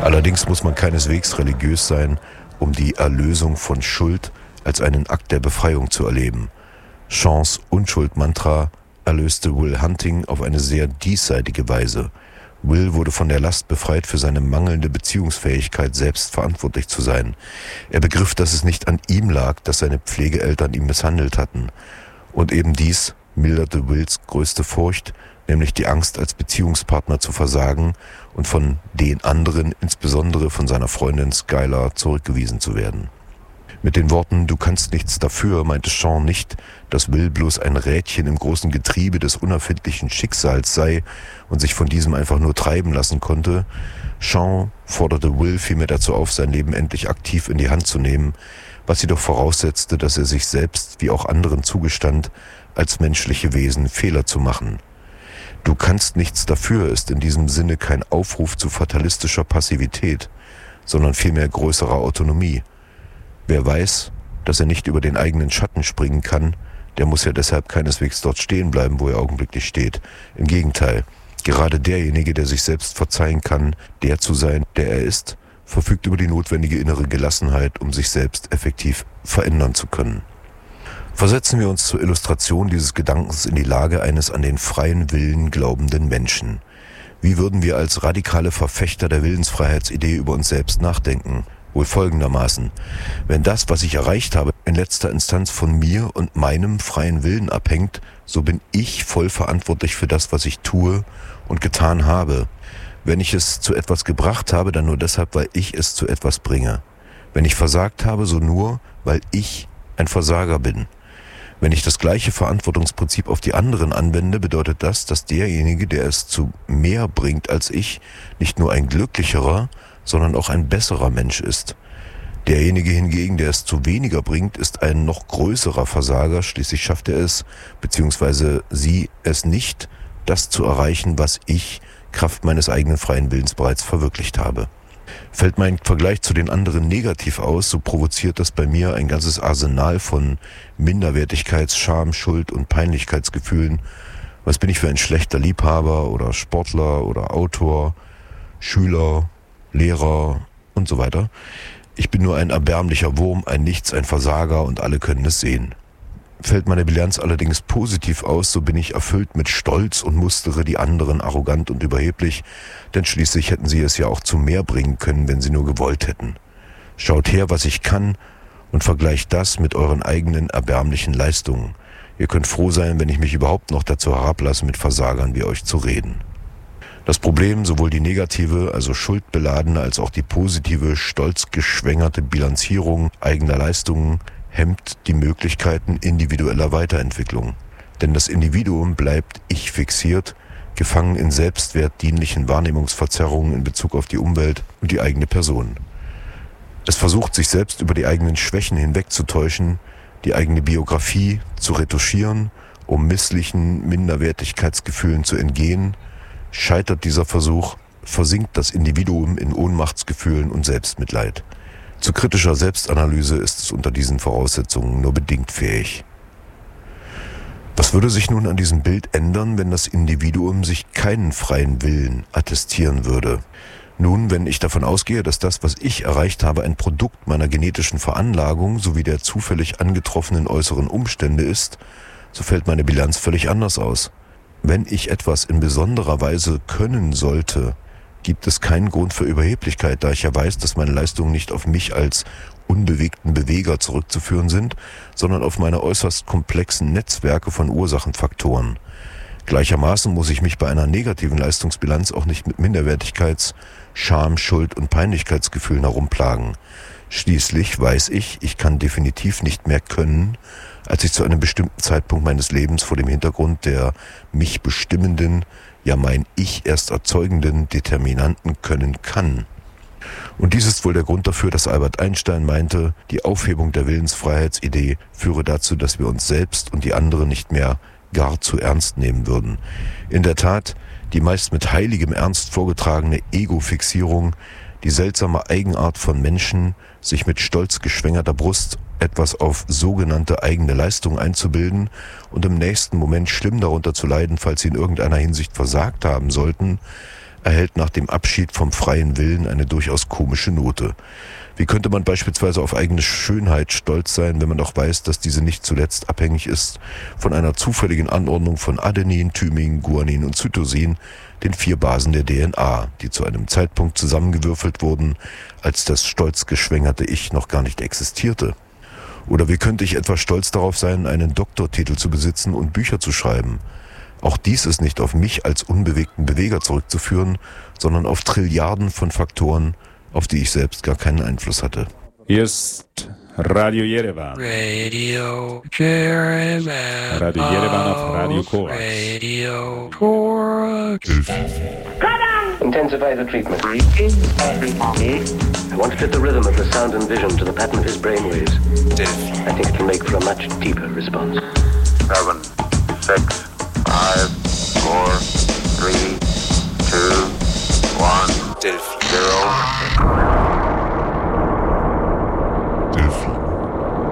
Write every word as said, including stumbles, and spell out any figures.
Allerdings muss man keineswegs religiös sein, um die Erlösung von Schuld als einen Akt der Befreiung zu erleben. Shaws Unschuld-Mantra erlöste Will Hunting auf eine sehr diesseitige Weise. Will wurde von der Last befreit, für seine mangelnde Beziehungsfähigkeit selbst verantwortlich zu sein. Er begriff, dass es nicht an ihm lag, dass seine Pflegeeltern ihn misshandelt hatten. Und eben dies milderte Wills größte Furcht, nämlich die Angst, als Beziehungspartner zu versagen und von den anderen, insbesondere von seiner Freundin Skylar, zurückgewiesen zu werden. Mit den Worten »Du kannst nichts dafür« meinte Shaw nicht, dass Will bloß ein Rädchen im großen Getriebe des unerfindlichen Schicksals sei und sich von diesem einfach nur treiben lassen konnte. Shaw forderte Will vielmehr dazu auf, sein Leben endlich aktiv in die Hand zu nehmen, was jedoch voraussetzte, dass er sich selbst wie auch anderen zugestand, als menschliche Wesen Fehler zu machen. »Du kannst nichts dafür« ist in diesem Sinne kein Aufruf zu fatalistischer Passivität, sondern vielmehr größerer Autonomie. Wer weiß, dass er nicht über den eigenen Schatten springen kann, der muss ja deshalb keineswegs dort stehen bleiben, wo er augenblicklich steht. Im Gegenteil, gerade derjenige, der sich selbst verzeihen kann, der zu sein, der er ist, verfügt über die notwendige innere Gelassenheit, um sich selbst effektiv verändern zu können. Versetzen wir uns zur Illustration dieses Gedankens in die Lage eines an den freien Willen glaubenden Menschen. Wie würden wir als radikale Verfechter der Willensfreiheitsidee über uns selbst nachdenken? Wohl folgendermaßen: Wenn das, was ich erreicht habe, in letzter Instanz von mir und meinem freien Willen abhängt, so bin ich voll verantwortlich für das, was ich tue und getan habe. Wenn ich es zu etwas gebracht habe, dann nur deshalb, weil ich es zu etwas bringe. Wenn ich versagt habe, so nur, weil ich ein Versager bin. Wenn ich das gleiche Verantwortungsprinzip auf die anderen anwende, bedeutet das, dass derjenige, der es zu mehr bringt als ich, nicht nur ein glücklicherer, sondern auch ein besserer Mensch ist. Derjenige hingegen, der es zu weniger bringt, ist ein noch größerer Versager, schließlich schafft er es, beziehungsweise sie es nicht, das zu erreichen, was ich, Kraft meines eigenen freien Willens, bereits verwirklicht habe. Fällt mein Vergleich zu den anderen negativ aus, so provoziert das bei mir ein ganzes Arsenal von Minderwertigkeits-, Scham-, Schuld- und Peinlichkeitsgefühlen. Was bin ich für ein schlechter Liebhaber oder Sportler oder Autor, Schüler, Lehrer und so weiter. Ich bin nur ein erbärmlicher Wurm, ein Nichts, ein Versager und alle können es sehen. Fällt meine Bilanz allerdings positiv aus, so bin ich erfüllt mit Stolz und mustere die anderen arrogant und überheblich, denn schließlich hätten sie es ja auch zu mehr bringen können, wenn sie nur gewollt hätten. Schaut her, was ich kann, und vergleicht das mit euren eigenen erbärmlichen Leistungen. Ihr könnt froh sein, wenn ich mich überhaupt noch dazu herablasse, mit Versagern wie euch zu reden. Das Problem, sowohl die negative, also schuldbeladene, als auch die positive, stolzgeschwängerte Bilanzierung eigener Leistungen hemmt die Möglichkeiten individueller Weiterentwicklung. Denn das Individuum bleibt ich fixiert, gefangen in selbstwertdienlichen Wahrnehmungsverzerrungen in Bezug auf die Umwelt und die eigene Person. Es versucht, sich selbst über die eigenen Schwächen hinwegzutäuschen, die eigene Biografie zu retuschieren, um misslichen Minderwertigkeitsgefühlen zu entgehen. Scheitert dieser Versuch, versinkt das Individuum in Ohnmachtsgefühlen und Selbstmitleid. Zu kritischer Selbstanalyse ist es unter diesen Voraussetzungen nur bedingt fähig. Was würde sich nun an diesem Bild ändern, wenn das Individuum sich keinen freien Willen attestieren würde? Nun, wenn ich davon ausgehe, dass das, was ich erreicht habe, ein Produkt meiner genetischen Veranlagung sowie der zufällig angetroffenen äußeren Umstände ist, so fällt meine Bilanz völlig anders aus. Wenn ich etwas in besonderer Weise können sollte, gibt es keinen Grund für Überheblichkeit, da ich ja weiß, dass meine Leistungen nicht auf mich als unbewegten Beweger zurückzuführen sind, sondern auf meine äußerst komplexen Netzwerke von Ursachenfaktoren. Gleichermaßen muss ich mich bei einer negativen Leistungsbilanz auch nicht mit Minderwertigkeits-, Scham-, Schuld- und Peinlichkeitsgefühlen herumplagen. Schließlich weiß ich, ich kann definitiv nicht mehr können, als ich zu einem bestimmten Zeitpunkt meines Lebens vor dem Hintergrund der mich bestimmenden, ja mein Ich erst erzeugenden Determinanten können kann. Und dies ist wohl der Grund dafür, dass Albert Einstein meinte, die Aufhebung der Willensfreiheitsidee führe dazu, dass wir uns selbst und die anderen nicht mehr gar zu ernst nehmen würden. In der Tat, die meist mit heiligem Ernst vorgetragene Ego-Fixierung, die seltsame Eigenart von Menschen, sich mit stolz geschwängerter Brust etwas auf sogenannte eigene Leistung einzubilden und im nächsten Moment schlimm darunter zu leiden, falls sie in irgendeiner Hinsicht versagt haben sollten, erhält nach dem Abschied vom freien Willen eine durchaus komische Note. Wie könnte man beispielsweise auf eigene Schönheit stolz sein, wenn man doch weiß, dass diese nicht zuletzt abhängig ist von einer zufälligen Anordnung von Adenin, Thymin, Guanin und Cytosin, den vier Basen der D N A, die zu einem Zeitpunkt zusammengewürfelt wurden, als das stolz geschwängerte Ich noch gar nicht existierte? Oder wie könnte ich etwa stolz darauf sein, einen Doktortitel zu besitzen und Bücher zu schreiben? Auch dies ist nicht auf mich als unbewegten Beweger zurückzuführen, sondern auf Trilliarden von Faktoren, auf die ich selbst gar keinen Einfluss hatte. Hier ist Radio Yerevan. Radio Yerevan. Radio Yerevan auf Radio Korax. Radio Korax. Intensify the treatment. I want to fit the rhythm of the sound and vision to the pattern of his brainwaves. I think it can make for a much deeper response. Seven, six, five, four, three, two, one, zero. Delphi.